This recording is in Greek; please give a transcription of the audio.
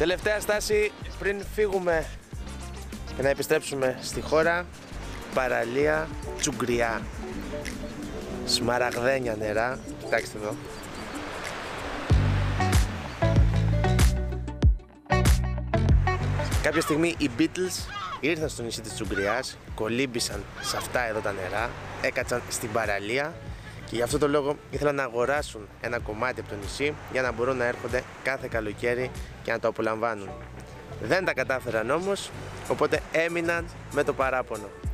Τελευταία στάση πριν φύγουμε και να επιστρέψουμε στη χώρα, παραλία Τσουγκριά. Σμαραγδένια νερά, κοιτάξτε εδώ. Κάποια στιγμή οι Beatles ήρθαν στο νησί της Τσουγκριάς, κολύμπησαν σε αυτά εδώ τα νερά, έκατσαν στην παραλία και γι' αυτό το λόγο ήθελαν να αγοράσουν ένα κομμάτι από το νησί για να μπορούν να έρχονται κάθε καλοκαίρι και να το απολαμβάνουν. Δεν τα κατάφεραν όμως, οπότε έμειναν με το παράπονο.